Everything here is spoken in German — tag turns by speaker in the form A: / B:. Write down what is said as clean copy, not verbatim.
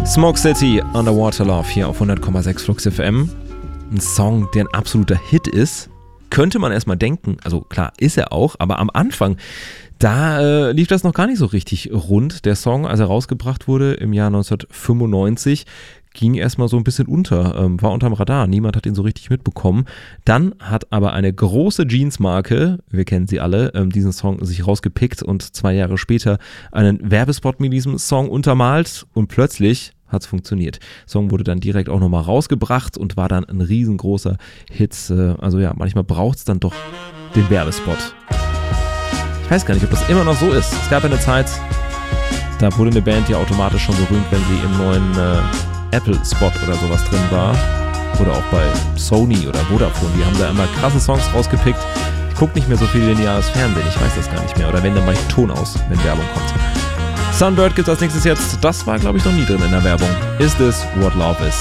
A: Smoke City, Underwater Love hier auf 100,6 Flux FM. Ein Song, der ein absoluter Hit ist. Könnte man erstmal denken, also klar ist er auch, aber am Anfang, da lief das noch gar nicht so richtig rund. Der Song, als er rausgebracht wurde im Jahr 1995, ging erstmal so ein bisschen unter, war unterm Radar. Niemand hat ihn so richtig mitbekommen. Dann hat aber eine große Jeans-Marke, wir kennen sie alle, diesen Song sich rausgepickt und 2 Jahre später einen Werbespot mit diesem Song untermalt und plötzlich hat es funktioniert. Der Song wurde dann direkt auch nochmal rausgebracht und war dann ein riesengroßer Hit. Also ja, manchmal braucht es dann doch den Werbespot. Ich weiß gar nicht, ob das immer noch so ist. Es gab eine Zeit, da wurde eine Band ja automatisch schon berühmt, wenn sie im neuen Apple-Spot oder sowas drin war. Oder auch bei Sony oder Vodafone. Die haben da immer krasse Songs rausgepickt. Ich gucke nicht mehr so viel lineares Fernsehen. Ich weiß das gar nicht mehr. Oder wenn, dann mache ich Ton aus, wenn Werbung kommt. Sunbird gibt's als nächstes jetzt. Das war, glaube ich, noch nie drin in der Werbung. Is This What Love Is?